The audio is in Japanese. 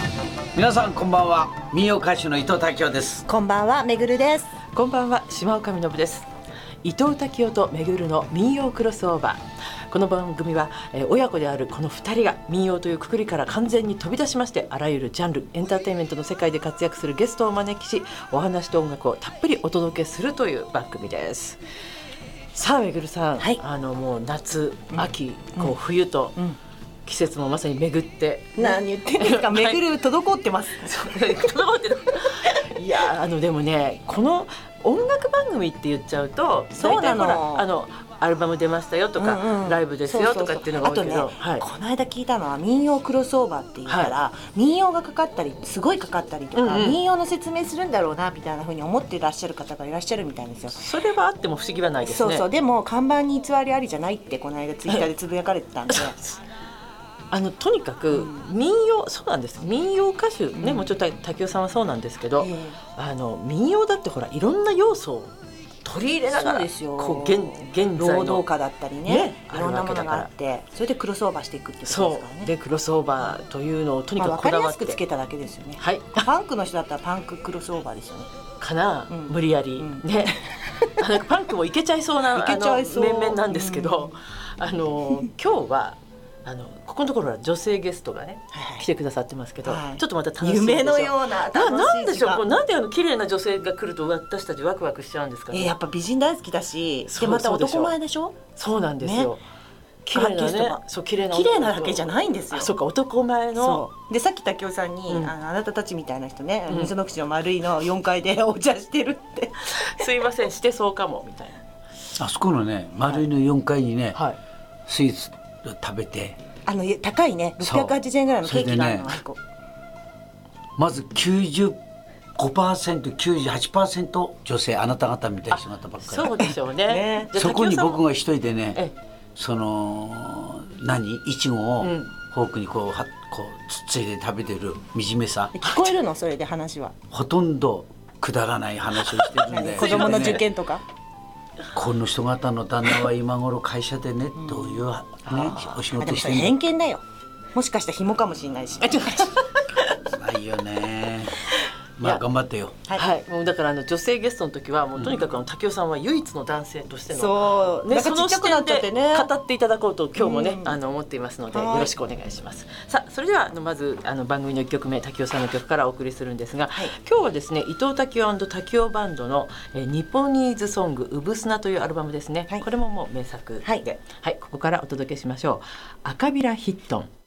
皆さんこんばんは。民謡歌手の伊藤多夫です。 こんばんは、めぐるです。 こんばんは、島岡みのぶです。伊藤多夫とめぐるの民謡クロスオーバー。この番組は、親子であるこの2人が民謡というくくりから完全に飛び出しまして、あらゆるジャンルエンターテインメントの世界で活躍するゲストをお招きし、お話と音楽をたっぷりお届けするという番組です。さあめぐるさん、 はい、 もう夏、秋、こう冬と、季節もまさに巡って、 何言ってんですか、めぐる滞ってます。 滞ってるいやでもね、この音楽番組って言っちゃうと、 そうなの、 大体ほらアルバム出ましたよとか、ライブですよとかっていうのが多いけど、 あとね、この間聞いたのは民謡クロスオーバーって言ったら、民謡がかかったりすごいかかったりとか、民謡の説明するんだろうなみたいな風に思っていらっしゃる方がいらっしゃるみたいですよ。 それはあっても不思議はないですね。 そうでも看板に偽りありじゃないってこの間ツイッターでつぶやかれてたんでとにかく民謡、そうなんです。民謡歌手ね、もうちょっと多夫さんはそうなんですけど、民謡だってほらいろんな要素を取り入れながら、こう現在の労働歌だったりね、いろんなものがあって、それでクロスオーバーしていくってことですからね。 そうでクロスオーバーというのをとにかくこだわって、 分かりやすくつけただけですよね。はい、パンクの人だったらパンククロスオーバーですよね。かな、 無理やり、ねパンクもいけちゃいそうな面々なんですけど、今日はここのところは女性ゲストがね、来てくださってますけど、ちょっとまた楽しいでしょ。夢のような楽しい時間。 なんでしょう、なんで綺麗な女性が来ると私たちワクワクしちゃうんですかね。 やっぱ美人大好きだし、でまた男前でしょ。 そうなんですよ、綺麗なね、そう綺麗なだけじゃないんですよ。 そうか、男前の。 でさっき多夫さんに、あなたたちみたいな人ね、溝の口の丸いの4階でお茶してるってすいません、してそうかもみたいな。 あそこのね、丸いの4階にね、スイーツ食べて、 高いね680円ぐらいのケーキがあるの、 まず 95%、98% 女性、あなた方みたいな人方ばっかり。 そうでしょうね。 そこに僕が一人でね、そのいちごをフォークにこうつっついで食べてる惨めさ。 聞こえるの？それで話はほとんどくだらない話をしてるんで子供の受験とか、 この人方の旦那は今頃会社でね、どういうねお仕事してるの。 偏見だよ。もしかしたら紐かもしれないし。 ないよね。まあ頑張ってよ。 もうだから女性ゲストの時はもうとにかく多夫さんは唯一の男性としての、 そうね、 その視点で語っていただこうと今日もね思っていますので、よろしくお願いします。さあそれではまず番組の1曲目、多夫さんの曲からお送りするんですが、今日はですね、伊藤多夫多夫バンドのニポニーズソングうぶすなというアルバムですね。これももう名作で、ここからお届けしましょう。赤びらヒットン。